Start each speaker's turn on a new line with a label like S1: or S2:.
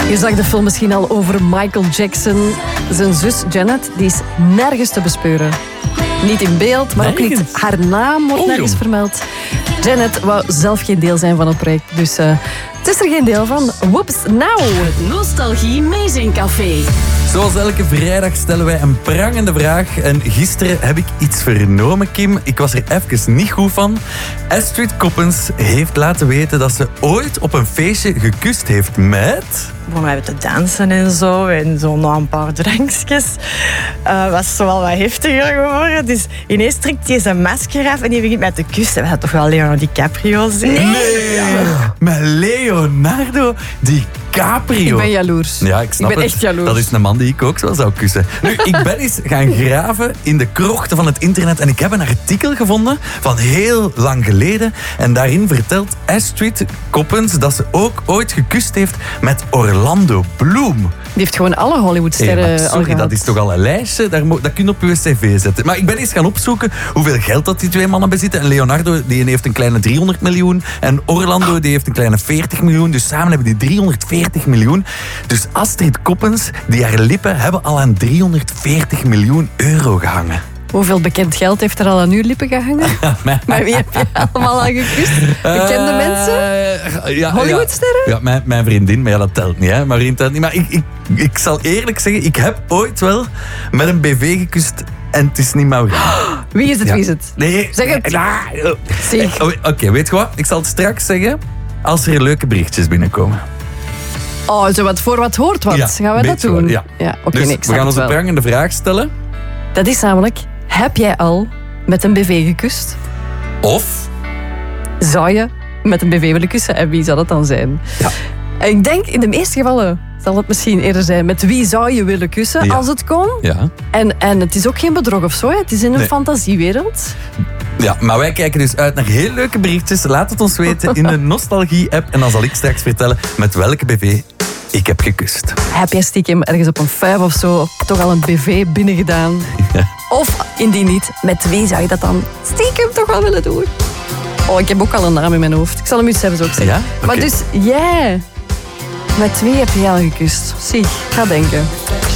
S1: Je zag de film misschien al over Michael Jackson. Zijn zus Janet, die is nergens te bespeuren. Niet in beeld, maar ook niet haar naam wordt nergens vermeld. Janet wou zelf geen deel zijn van het project, dus het is er geen deel van. Whoops, nou!
S2: Het Nostalgie Meezingcafé.
S3: Zoals elke vrijdag stellen wij een prangende vraag. En gisteren heb ik iets vernomen, Kim. Ik was er even niet goed van. Astrid Coppens heeft laten weten dat ze ooit op een feestje gekust heeft met...
S4: begonnen we te dansen en zo na een paar drankjes. Was zo wel wat heftiger geworden. Dus ineens trekt hij zijn masker af en die begint mij te kussen. We hadden toch wel Leonardo DiCaprio zien?
S3: Nee! Ja. Met Leonardo DiCaprio.
S1: Ik ben jaloers.
S3: Ja, ik snap
S1: ben
S3: het.
S1: Echt jaloers.
S3: Dat is een man die ik ook zo zou kussen. Nu, ik ben eens gaan graven in de krochten van het internet en ik heb een artikel gevonden van heel lang geleden. En daarin vertelt Astrid Coppens dat ze ook ooit gekust heeft met Orlando Bloom.
S1: Die heeft gewoon alle Hollywoodsterren al
S3: sorry,
S1: gehad.
S3: dat is toch al een lijstje? Dat kun je op je cv zetten. Maar ik ben eens gaan opzoeken hoeveel geld dat die twee mannen bezitten. En Leonardo die heeft een kleine 300 miljoen. En Orlando die heeft een kleine 40 miljoen. Dus samen hebben die 340 miljoen. Dus Astrid Coppens, die haar lippen hebben al aan 340 miljoen euro gehangen.
S1: Hoeveel bekend geld heeft er al aan uw lippen gehangen? Maar wie heb je allemaal aan gekust? Bekende mensen? Hollywoodsterren?
S3: Ja, mijn vriendin, maar ja, dat telt niet. Hè. Mijn vriend telt niet. Maar ik zal eerlijk zeggen, ik heb ooit wel met een BV gekust en het is niet Maureen.
S1: Wie is het, wie is het?
S3: Nee.
S1: Zeg het. Zeg.
S3: Oké, weet je wat? Ik zal het straks zeggen als er leuke berichtjes binnenkomen.
S1: Oh, zo wat voor wat hoort wat.
S3: Ja,
S1: gaan we dat doen?
S3: Wel, ja.
S1: Oké,
S3: Dus
S1: nee, ik
S3: we gaan ons
S1: het
S3: een
S1: wel.
S3: prangende vraag stellen.
S1: Dat is namelijk, heb jij al met een BV gekust?
S3: Of...
S1: Zou je met een BV willen kussen? En wie zou dat dan zijn?
S3: Ja.
S1: En ik denk, in de meeste gevallen zal het misschien eerder zijn. Met wie zou je willen kussen, als het kon?
S3: Ja.
S1: En het is ook geen bedrog of zo. Hè. Het is in een fantasiewereld.
S3: Ja, maar wij kijken dus uit naar heel leuke berichtjes. Laat het ons weten in de Nostalgie-app. En dan zal ik straks vertellen met welke BV ik heb gekust.
S1: Heb jij stiekem ergens op een 5 of zo toch al een BV binnengedaan?
S3: Ja.
S1: Of, indien niet, met wie zou je dat dan stiekem toch wel willen doen? Oh, ik heb ook al een naam in mijn hoofd. Ik zal hem u zelfs ook zeggen.
S3: Ja?
S1: Maar
S3: Oké.
S1: dus, jij... Met wie heb je al gekust? Zie, ga denken.